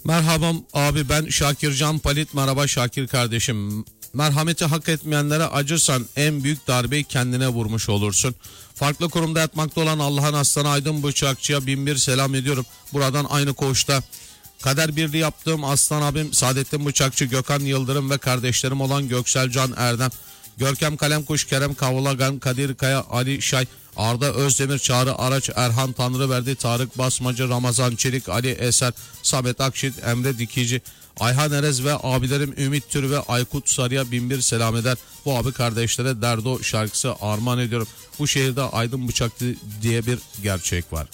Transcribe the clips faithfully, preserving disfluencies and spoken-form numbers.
Merhaba abi, ben Şakircan Palit. Merhaba Şakir kardeşim. Merhameti hak etmeyenlere acırsan en büyük darbeyi kendine vurmuş olursun. Farklı kurumda yatmakta olan Allah'ın aslanı Aydın Bıçakçı'ya bin bir selam ediyorum. Buradan aynı koğuşta kader birliği yaptığım aslan abim Saadettin Bıçakçı, Gökhan Yıldırım ve kardeşlerim olan Göksel Can Erdem, Görkem Kalemkuş, Kerem Kavlagan, Kadir Kaya, Ali Şay, Arda Özdemir, Çağrı Araç, Erhan Tanrıverdi, Tarık Basmacı, Ramazan Çelik, Ali Eser, Samet Akşit, Emre Dikici, Ayhan Erez ve abilerim Ümit Tür ve Aykut Sarı'ya bin bir selam eder. Bu abi kardeşlere Derdo şarkısı armağan ediyorum. Bu şehirde Aydın Bıçakçı diye bir gerçek var.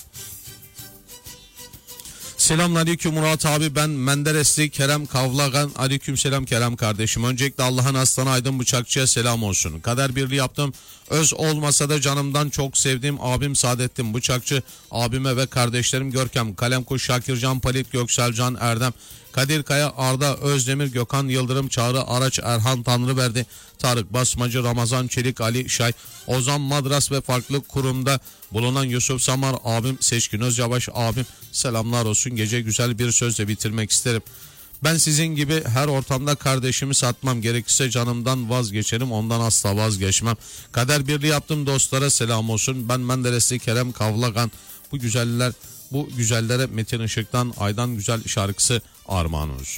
Selamünaleyküm Murat abi, ben Menderesli Kerem Kavlagan. Aleykümselam Kerem kardeşim. Öncelikle Allah'ın aslanı Aydın Bıçakçı'ya selam olsun. Kader birliği yaptım. Öz olmasa da canımdan çok sevdiğim abim Saadettin Bıçakçı, abime ve kardeşlerim Görkem Kalemkuş, Şakircan Palit, Göksel Can Erdem, Kadir Kaya, Arda Özdemir, Gökhan Yıldırım, Çağrı Araç, Erhan Tanrıverdi, Tarık Basmacı, Ramazan Çelik, Ali Şay, Ozan Madras ve farklı kurumda bulunan Yusuf Samar abim, Seçkin Özyavaş abim, selamlar olsun. Gece güzel bir sözle bitirmek isterim. Ben sizin gibi her ortamda kardeşimi satmam, gerekirse canımdan vazgeçerim, ondan asla vazgeçmem. Kader birliği yaptım dostlara selam olsun. Ben Menderesli Kerem Kavlagan. Bu güzeller bu güzellere Metin Işık'tan Aydan Güzel şarkısı armağan olsun.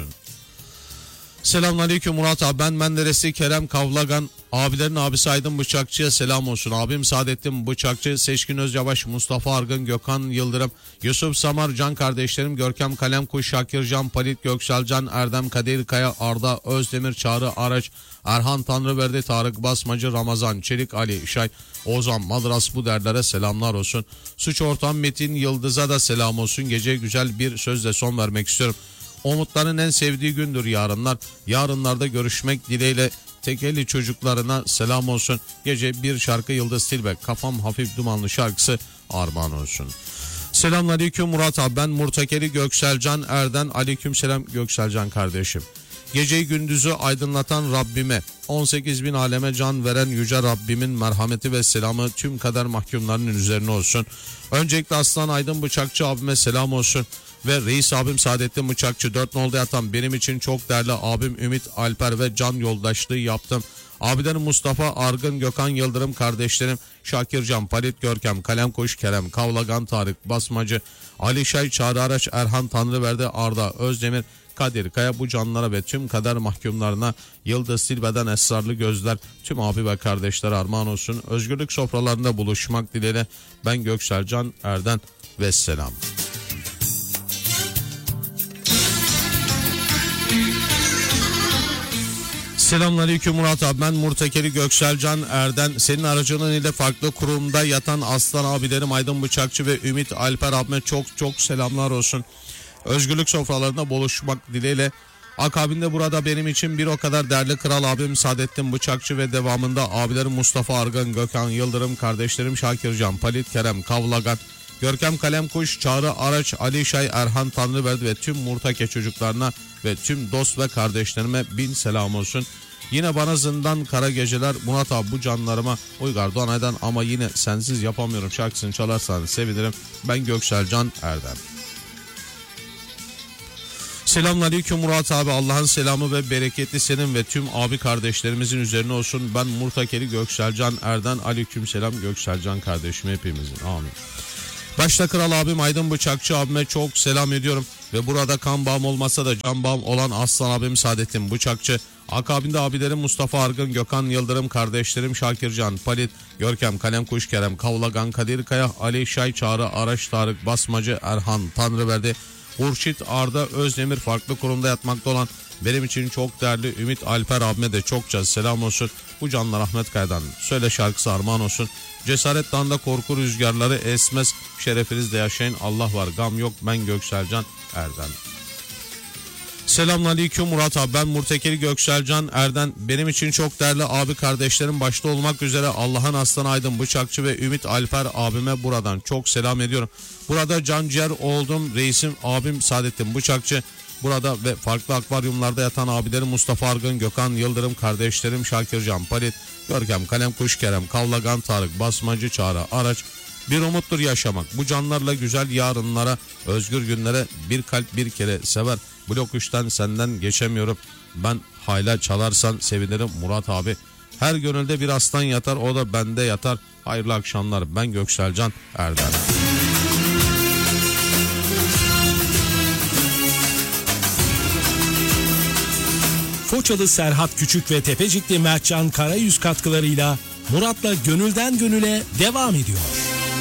Selamünaleyküm Murat abi, ben Menderesli Kerem Kavlagan. Abilerin abisi Aydın Bıçakçı'ya selam olsun. Abim Saadettin Bıçakçı, Seçkin Özyavaş, Mustafa Argın, Gökhan Yıldırım, Yusuf Samar, can kardeşlerim Görkem Kalemkuş, Şakircan Palit, Göksel Can Erdem, Kadir Kaya, Arda Özdemir, Çağrı Araç, Erhan Tanrıverdi, Tarık Basmacı, Ramazan Çelik, Ali Şay, Ozan Madras, bu derlere selamlar olsun. Suç ortam Metin Yıldız'a da selam olsun. Gece güzel bir sözle son vermek istiyorum. Umutların en sevdiği gündür yarınlar. Yarınlarda görüşmek dileğiyle tekeli çocuklarına selam olsun. Gece bir şarkı Yıldız Tilbe, Kafam Hafif Dumanlı şarkısı armağan olsun. Selamünaleyküm Murat abi, ben Murtakeli Gökselcan Erden. Aleykümselam Gökselcan kardeşim. Geceyi gündüzü aydınlatan Rabbime, on sekiz bin aleme can veren yüce Rabbimin merhameti ve selamı tüm kader mahkumlarının üzerine olsun. Öncelikle Aslan Aydın Bıçakçı abime selam olsun. Ve reis abim Saadettin Bıçakçı, dört nolda yatan benim için çok değerli abim Ümit Alper ve can yoldaşlığı yaptım. Abilerim Mustafa Argın, Gökhan Yıldırım, kardeşlerim Şakircan Palit, Görkem Kalemkuş, Kerem Kavlagan, Tarık Basmacı, Ali Şay, Çağrı Araç, Erhan Tanrıverdi, Arda Özdemir, Kadir Kaya, bu canlara ve tüm kader mahkumlarına Yıldız Silbe'den esrarlı gözler tüm abi ve kardeşler armağan olsun. Özgürlük sofralarında buluşmak dileğiyle ben Göksel Can Erden ve selam. Selamünaleyküm Murat abi, ben Murtakeli Gökselcan Erden. Senin aracılığın ile farklı kurumda yatan aslan abilerim Aydın Bıçakçı ve Ümit Alper abime çok çok selamlar olsun. Özgürlük sofralarında buluşmak dileğiyle. Akabinde burada benim için bir o kadar değerli kral abim Saadettin Bıçakçı ve devamında abilerim Mustafa Argan, Gökhan Yıldırım, kardeşlerim Şakircan Palit, Kerem Kavlagan, Görkem Kalemkuş, Çağrı Araç, Ali Şay, Erhan Tanrıverdi ve tüm Murtake çocuklarına ve tüm dost ve kardeşlerime bin selam olsun. Yine bana zindan kara geceler Murat abi, bu canlarıma Uygar Doğanay'dan ama yine sensiz yapamıyorum şarkısını çalarsanız sevinirim. Ben Göksel Can Erdem. Selamünaleyküm Murat abi, Allah'ın selamı ve bereketi senin ve tüm abi kardeşlerimizin üzerine olsun. Ben Murtakeli Gökselcan Erden. Aleykümselam Gökselcan kardeşim hepimizin, amin. Başta kral abim Aydın Bıçakçı abime çok selam ediyorum. Ve burada kan bağım olmasa da can bağım olan aslan abim Saadettin Bıçakçı. Akabinde abilerim Mustafa Argın, Gökhan Yıldırım, kardeşlerim Şakircan Palit, Görkem Kalemkuş, Kerem Kavlagan, Kadir Kaya, Ali Şay, Çağrı Araç, Tarık Basmacı, Erhan Tanrıverdi, Hurşit Arda Özdemir, farklı kurumda yatmakta olan benim için çok değerli Ümit Alper abime de çokça selam olsun. Bu canlar Ahmet Kaya'dan söyle şarkısı armağan olsun. Cesaret dağında korku rüzgarları esmez, şerefinizde yaşayın, Allah var gam yok, ben Gökselcan Erden. Selamünaleyküm Murat abi, ben Murtekeli Gökselcan Erden. Benim için çok değerli abi kardeşlerim başta olmak üzere Allah'ın aslanı Aydın Bıçakçı ve Ümit Alper abime buradan çok selam ediyorum. Burada canciğer oldum reisim abim Saadettin Bıçakçı. Burada ve farklı akvaryumlarda yatan abilerim Mustafa Argın, Gökhan Yıldırım, kardeşlerim Şakircan Palit, Görkem Kalemkuş, Kerem Kavlagan, Tarık Basmacı, Çağrı Araç. Bir umuttur yaşamak. Bu canlarla güzel yarınlara, özgür günlere bir kalp bir kere sever. Blok üçten senden geçemiyorum. Ben hayla çalarsan sevinirim Murat abi. Her gönülde bir aslan yatar, o da bende yatar. Hayırlı akşamlar, ben Gökselcan Erdem. Foçalı Serhat Küçük ve Tepecikli Mertcan Karayüz katkılarıyla Murat'la Gönülden Gönüle devam ediyor.